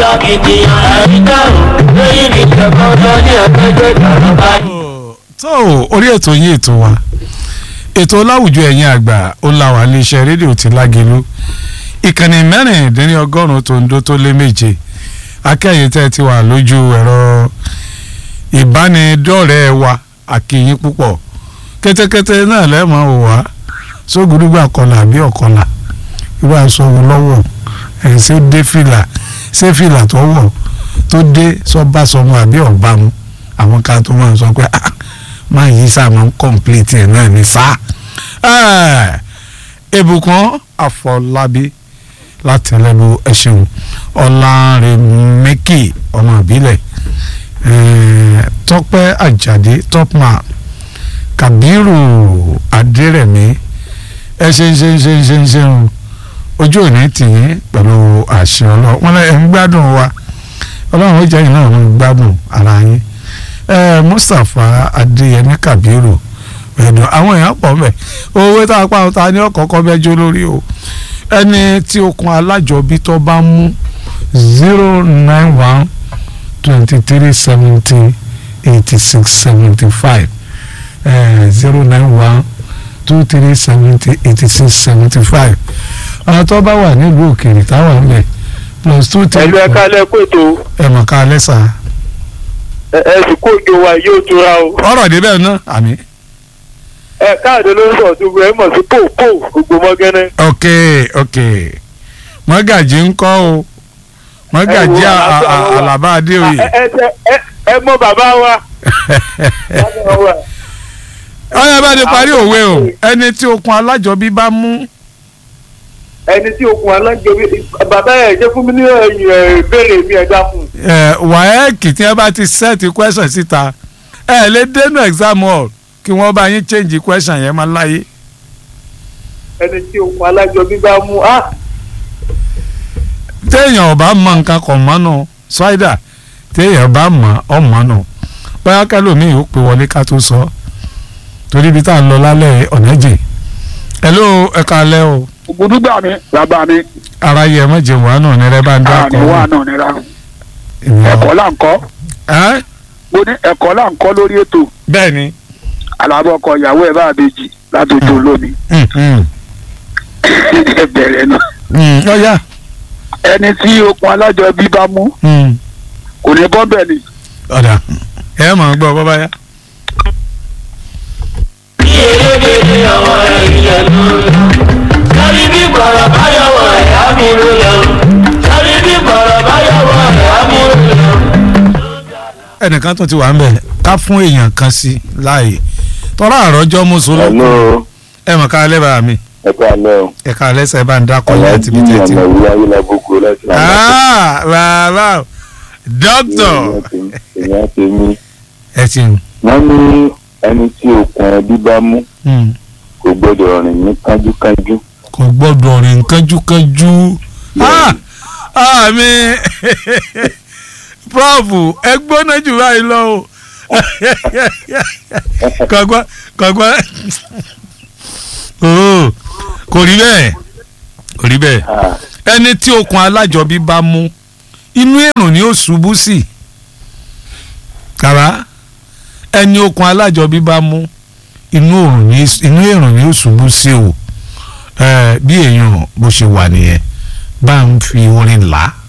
akitiyan àyíká o lóyún ní ìjọba ọjọ́ ní ọ̀gbẹ́gbẹ́ ìgbàlọ́ báyìí. tó orí ètò yín ètò wa ètò láwùjọ ẹ̀yin àgbà ó la wà iléeṣẹ́ rédíò ti Lágelú ìkànnì mẹ́rìndínlọ́gọ́rùn-ún tó ń dó tó lé méje akẹ́yìn tẹ́ ti wà lójú ẹ̀rọ ìbánidọ́rẹ̀ẹ́ wa àkìyìn púpọ̀ kẹ́tẹ́kẹ́tẹ́ náà lẹ́mọ̀ ò wá sógùdúgbà kọlà àbí ọ̀kọlà irú aṣọ wo lọ́wọ́ ẹ̀ ṣe dé fìlà ṣé fìlà tó wọ̀ tó dé sọ́bàṣọmọ àbí ọ̀bámu àwọn kan tó máa ń sọ pé máa yí sáà máa ń kọ́ńpìlìtì ẹ̀ náà ní sáà. Ìbùkún Àfọlábí látẹlẹbù ẹṣin Ọlárẹ̀mẹ́kì ọmọ ìbílẹ̀ Tọ́pẹ́ Àjàdé Topman Kàbírù Adérẹ̀mí ṣe ojú òní tìyín pẹ̀lú àṣẹ Ọlọ́run wọn lẹ ń gbádùn wa Ọlọ́run ó jẹ́ ìnáwó ń gbádùn ara yín Mustapha Adéyẹmí Kàbírù ẹ̀dùn àwọn èèyàn pọ̀ mẹ́ owó tá a pa ọ̀tá ní ọ̀kọ̀ọ̀kọ̀ mẹ́jọ lórí o ẹni tí okùn alájọbí tó bá mú 091 23 70 86 75 091 23 70 86 75 àwọn tó bá wà nílùú òkèèrè táwọn ń bẹ̀ +2 3. ẹ̀lú ẹ̀ka lẹ́kọ̀ọ́ ètò. ẹ̀mọ̀ ká lẹ́sà. sì kó òjò wa yóò tura o. ọ̀rọ̀ débẹ̀ náà àmì. káàdé ló ń sọ tó ẹ mọ̀ sí pò gbogbo mọ́gẹ́nẹ́. ok mọ́gàjì ń kọ́ o mọ́gàjì Àlàbá Adéoyè. ẹ mọ bàbá wa. ọyọ bá ti parí òwe o ẹni tí okùn alájọbí bá mú. ẹni tí okùn alájọbí bàbá ẹ jẹ́ fún mi ní ìbéèrè mi ẹ̀dá fún. wàhálà tí ẹ bá ti sẹ́ẹ̀tì question síta ẹ lè dénú exam hall kí wọ́n bá yín change question yẹn máa láyé. ẹni tí okùn alájọbí bá mú a. téèyàn ò bá mọ nǹkan kan mọ́nù ṣáídà téèyàn bá mọ ọmọ nù báyà kẹlòmíì ó pè wọlé ká tó sọ torí ibi tá à ń lọ lálẹ́ ọ̀nà jìn. hello ẹ̀ka alẹ́ o. ògùdúgbà mi bàbá mi. ara yẹ mọ̀jẹ̀ wà náà ní rẹ bá ń dá àkọ́ wà náà nira ẹ̀kọ́ là ń kọ́. mo ní ẹ̀kọ́ là ń kọ́ lórí ètò. bẹ́ẹ̀ ni. alábọ̀ ọkọ ìyàwó ẹ̀ bá àbèjì látòjò lómi. ẹ bẹ̀rẹ̀ náà. ọ̀ya. ẹni tí okùn alájọbí bá mú kò ní bọ́ bẹ́ẹ̀ ni. ọ̀dà ẹ máa gbọ́ bọ́ báyà. bí elédèdè ọwọ́ ẹ̀yẹ ló lọ sọ́rí bí gbọ̀rọ̀ báyọ̀wọ̀ ẹ̀yà mi ló lọ sọ́rí bí gbọ̀rọ̀ báyọ̀wọ̀ ẹ̀yà mi ló lọ. ẹnìkan tó ti wà ń bẹ̀ ká fún èèyàn kan sí láàyè tọ́lá àròjọ́ mùsùlùmí. ẹ mọ̀ ká alẹ́ bá mi. ẹ ká alẹ́ o. ẹ ká alẹ́ sẹ́ bá ń dákọ̀ yẹn àti bí tẹ́tí. bàbá dókítà. èèyàn tèmi. ẹ ti ń. wọ́n ní ẹni tí okùn ẹbí bá mú kò gbọ́dọ̀ rìn ní kánjúkánjú. kò gbọ́dọ̀ rìn kánjúkánjú. mi prof ẹ gbóná jù báyìí lọ o kọ̀gbọ́n kò rí bẹ́ẹ̀ ẹni tí okùn alájọbí bá mú inú èrò ni ó ṣubú sí kàrá ẹni okùn alájọbí bá mú inú èrò ni ó ṣubú sí o bí èèyàn bó ṣe wà nìyẹn bá ń fi orin là á.